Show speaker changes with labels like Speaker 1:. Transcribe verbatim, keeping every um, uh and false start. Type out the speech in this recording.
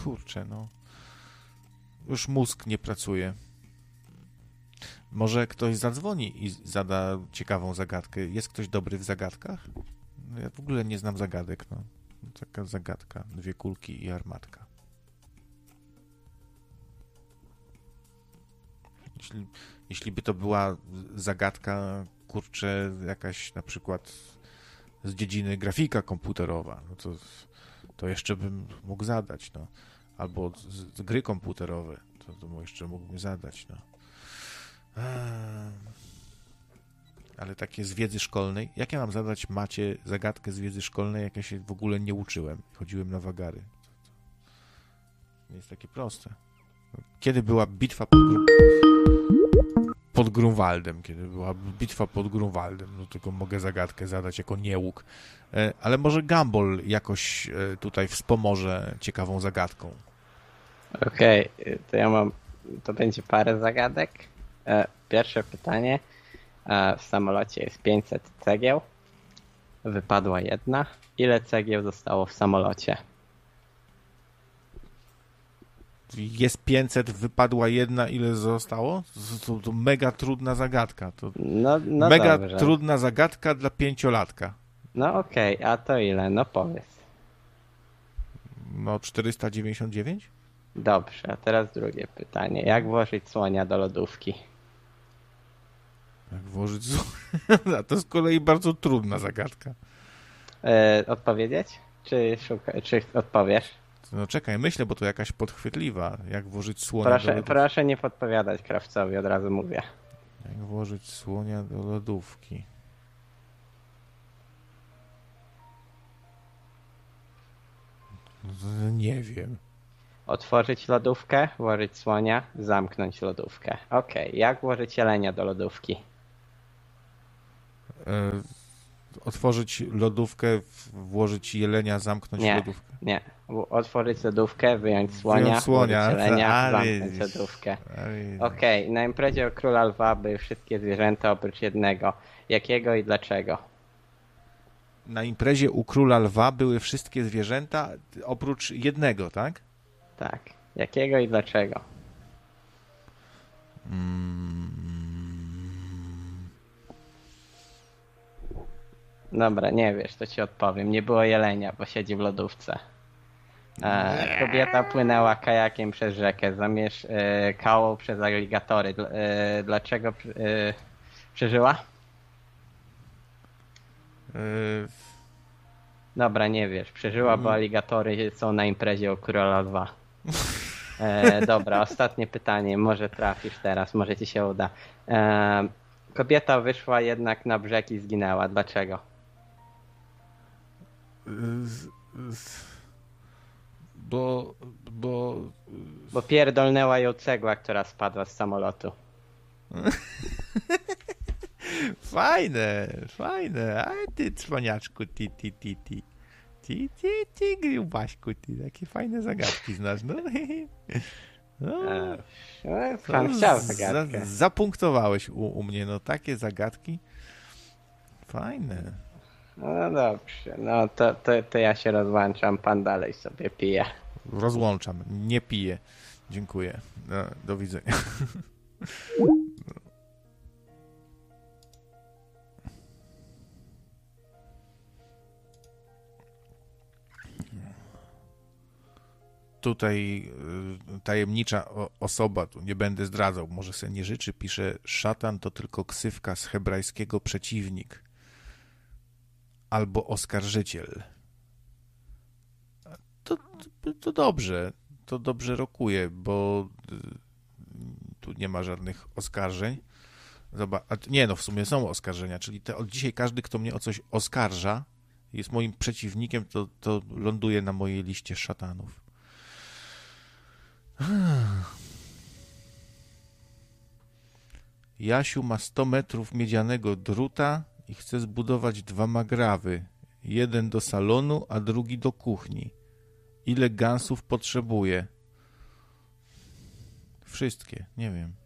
Speaker 1: Kurczę, no. Już mózg nie pracuje. Może ktoś zadzwoni i zada ciekawą zagadkę. Jest ktoś dobry w zagadkach? No ja w ogóle nie znam zagadek, no. Taka zagadka. Dwie kulki i armatka. Jeśli, jeśli by to była zagadka, kurczę, jakaś na przykład z dziedziny grafika komputerowa, no to, to jeszcze bym mógł zadać, no. Albo z, z gry komputerowe, to, to jeszcze mógłbym zadać, no. Ale takie z wiedzy szkolnej, jak ja mam zadać Macie zagadkę z wiedzy szkolnej, jak ja się w ogóle nie uczyłem, chodziłem na wagary. To, to nie jest takie proste. Kiedy była bitwa pod, Gru... pod Grunwaldem, kiedy była bitwa pod Grunwaldem, no tylko mogę zagadkę zadać jako niełuk. Ale może Gumball jakoś tutaj wspomoże ciekawą zagadką.
Speaker 2: Okej, okay, to ja mam, to będzie parę zagadek. Pierwsze pytanie. W samolocie jest pięćset cegieł. Wypadła jedna. Ile cegieł zostało w samolocie?
Speaker 1: Jest pięćset, wypadła jedna, ile zostało? To, to, to mega trudna zagadka. To
Speaker 2: no, no
Speaker 1: mega
Speaker 2: dobrze.
Speaker 1: trudna zagadka dla pięciolatka.
Speaker 2: No okej, okay, a to ile? No powiedz.
Speaker 1: No czterysta dziewięćdziesiąt dziewięć?
Speaker 2: Dobrze, a teraz drugie pytanie. Jak włożyć słonia do lodówki?
Speaker 1: Jak włożyć słonia? To z kolei bardzo trudna zagadka.
Speaker 2: Yy, odpowiedzieć? Czy, szuka... Czy odpowiesz?
Speaker 1: No czekaj, myślę, bo to jakaś podchwytliwa. Jak włożyć słonia
Speaker 2: proszę,
Speaker 1: do lodówki?
Speaker 2: Proszę nie podpowiadać krawcowi, od razu mówię.
Speaker 1: Jak włożyć słonia do lodówki? Nie wiem.
Speaker 2: Otworzyć lodówkę, włożyć słonia, zamknąć lodówkę. Okej, okay. Jak włożyć jelenia do lodówki?
Speaker 1: E, otworzyć lodówkę, włożyć jelenia, zamknąć
Speaker 2: nie,
Speaker 1: lodówkę.
Speaker 2: Nie, otworzyć lodówkę, wyjąć słonia, wyjąć słonia włożyć jelenia, a, zamknąć a, lodówkę. Okej, okay. Na imprezie o Króla Lwa były wszystkie zwierzęta oprócz jednego. Jakiego i dlaczego?
Speaker 1: Na imprezie u Króla Lwa były wszystkie zwierzęta oprócz jednego, tak?
Speaker 2: Tak. Jakiego i dlaczego?
Speaker 1: Hmm.
Speaker 2: Dobra, nie wiesz, to ci odpowiem. Nie było jelenia, bo siedzi w lodówce. E, kobieta płynęła kajakiem przez rzekę, zamieszkała przez aligatory. E, dlaczego e, przeżyła?
Speaker 1: E...
Speaker 2: Dobra, nie wiesz. Przeżyła, bo aligatory są na imprezie u Króla Lwa. E, dobra, ostatnie pytanie. Może trafisz teraz, może ci się uda. E, kobieta wyszła jednak na brzeg i zginęła. Dlaczego?
Speaker 1: Z, z, bo, bo...
Speaker 2: Bo pierdolnęła ją cegła, która spadła z samolotu.
Speaker 1: Fajne, fajne. A ty cwaniaczku, ti, ti, ti, ti. Ti, ti, ti, grubaśku, ty. Takie fajne zagadki znasz, no. No,
Speaker 2: e, pan no, chciał zagadkę.
Speaker 1: Za, zapunktowałeś u, u mnie, no takie zagadki. Fajne.
Speaker 2: No dobrze, no to, to, to ja się rozłączam, pan dalej sobie pije.
Speaker 1: Rozłączam, nie piję. Dziękuję. No, do widzenia. Tutaj y, tajemnicza o, osoba, tu nie będę zdradzał, może se nie życzy, pisze: szatan to tylko ksywka z hebrajskiego przeciwnik albo oskarżyciel. To, to, to dobrze, to dobrze rokuje, bo y, tu nie ma żadnych oskarżeń. Zobacz, a, nie no, w sumie są oskarżenia, czyli te, od dzisiaj każdy, kto mnie o coś oskarża, jest moim przeciwnikiem, to, to ląduje na mojej liście szatanów. Jasiu ma sto metrów miedzianego druta i chce zbudować dwa magrawy. Jeden do salonu, a drugi do kuchni. Ile gansów potrzebuje? Wszystkie, nie wiem.